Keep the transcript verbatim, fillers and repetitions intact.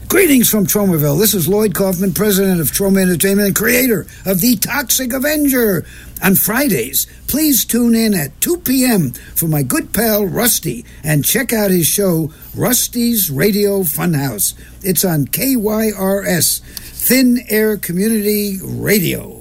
Greetings from Tromaville. This is Lloyd Kaufman, president of Troma Entertainment and creator of The Toxic Avenger. On Fridays, please tune in at two p.m. for my good pal Rusty and check out his show, Rusty's Radio Funhouse. It's on K Y R S, Thin Air Community Radio.